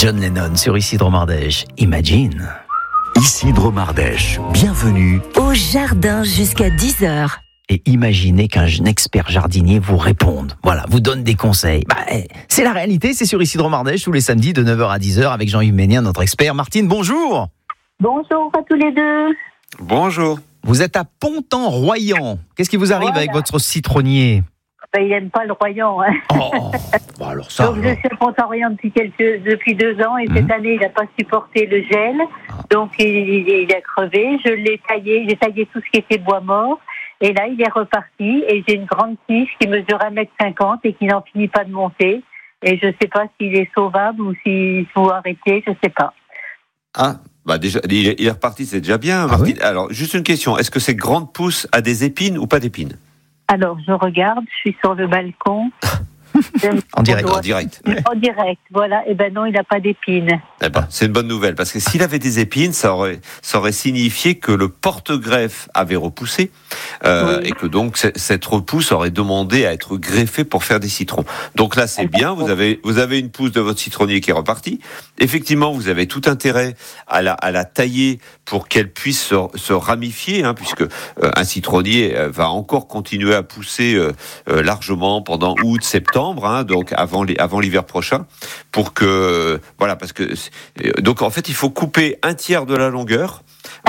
John Lennon sur Isidro Mardèche, Imagine. Isidro Mardèche, bienvenue au jardin jusqu'à 10h. Et imaginez qu'un expert jardinier vous réponde. Voilà, vous donne des conseils. C'est la réalité, c'est sur Isidro Mardèche tous les samedis de 9h à 10h avec Jean-Yves Ménien, notre expert. Martine, bonjour. Bonjour à tous les deux. Bonjour. Vous êtes à Pontan-Royan. Qu'est-ce qui vous arrive avec votre citronnier ? Il n'aime pas le Royan. Hein. Bon alors ça. Donc je suis à Pontan-Royan depuis 2 ans et cette année il n'a pas supporté le gel. Donc il a crevé. Je l'ai taillé, j'ai taillé tout ce qui était bois mort. Et là il est reparti et j'ai une grande tige qui mesure 1m50 et qui n'en finit pas de monter. Et je ne sais pas s'il est sauvable ou s'il faut arrêter, je ne sais pas. Déjà, il est reparti, c'est déjà bien, Martine. Oui. Alors, juste une question. Est-ce que ces grandes pousses a des épines ou pas d'épines ? Alors, je regarde, je suis sur le balcon. En direct. En direct, voilà. Eh ben non, il n'a pas d'épines. C'est une bonne nouvelle, parce que s'il avait des épines, ça aurait signifié que le porte-greffe avait repoussé, et que donc cette repousse aurait demandé à être greffée pour faire des citrons. Donc là, c'est bien, vous avez une pousse de votre citronnier qui est repartie. Effectivement, vous avez tout intérêt à la tailler pour qu'elle puisse se ramifier, puisque un citronnier va encore continuer à pousser largement pendant août, septembre, donc avant l'hiver prochain, pour que parce que donc en fait il faut couper un tiers de la longueur.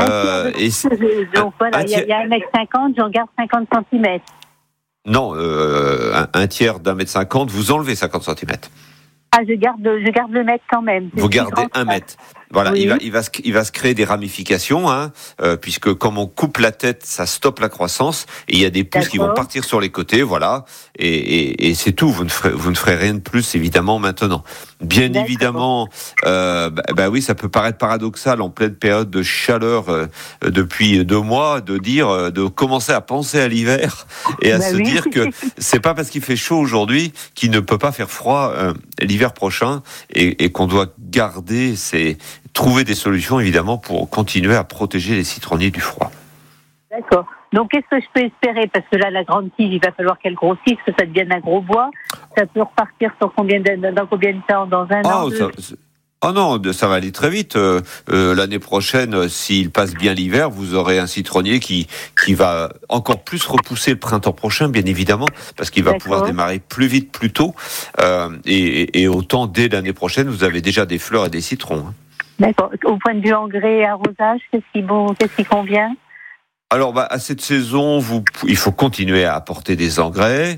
Donc voilà, il y a 1m50, j'en garde 50 cm. Non, un tiers d'1m50, vous enlevez 50 cm. Je garde le mètre quand même. Vous gardez 1 mètre. Voilà, oui. il va se créer des ramifications, puisque comme on coupe la tête, ça stoppe la croissance, et il y a des pousses qui vont partir sur les côtés, voilà, et c'est tout. Vous ne ferez rien de plus, évidemment, maintenant. Bien évidemment, oui, ça peut paraître paradoxal en pleine période de chaleur depuis 2 mois, de commencer à penser à l'hiver et à se dire que c'est pas parce qu'il fait chaud aujourd'hui qu'il ne peut pas faire froid l'hiver prochain, et qu'on doit trouver des solutions, évidemment, pour continuer à protéger les citronniers du froid. D'accord. Donc, qu'est-ce que je peux espérer ? Parce que là, la grande tige, il va falloir qu'elle grossisse, que ça devienne un gros bois. Ça peut repartir dans combien de temps ? Dans un an, 2 ? Non, ça va aller très vite. L'année prochaine, s'il passe bien l'hiver, vous aurez un citronnier qui va encore plus repousser le printemps prochain, bien évidemment, parce qu'il va pouvoir démarrer plus vite, plus tôt. Et autant, dès l'année prochaine, vous avez déjà des fleurs et des citrons. D'accord. Au point de vue engrais et arrosage, qu'est-ce qui convient ? Alors, à cette saison, il faut continuer à apporter des engrais.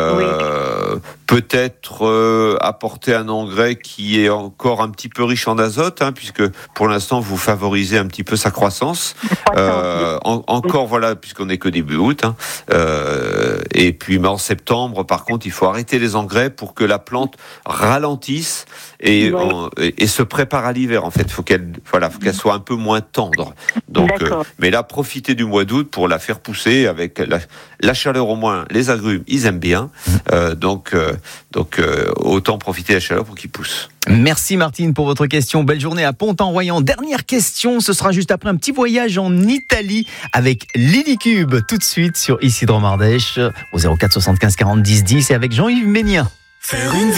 Peut-être apporter un engrais qui est encore un petit peu riche en azote, puisque pour l'instant vous favorisez un petit peu sa croissance. Puisqu'on n'est que début août. Et puis en septembre, par contre, il faut arrêter les engrais pour que la plante ralentisse et se prépare à l'hiver. En fait, faut qu'elle soit un peu moins tendre. Donc, mais là, profitez du mois d'août pour la faire pousser avec la chaleur. Au moins, les agrumes, ils aiment bien. Donc, autant profiter de la chaleur pour qu'ils poussent. Merci Martine pour votre question. Belle journée à Pontan-Royan. Dernière question, ce sera juste après un petit voyage en Italie avec Lily Cube. Tout de suite sur Isidro Mardèche au 04 75 40 10 10 et avec Jean-Yves Ménien.